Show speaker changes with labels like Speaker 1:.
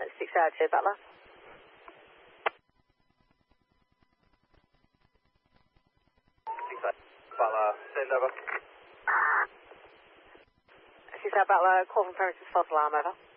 Speaker 1: That's 6 out 2, Butler.
Speaker 2: Butler, send over.
Speaker 1: 6 out Butler, call from premises, false alarm, over.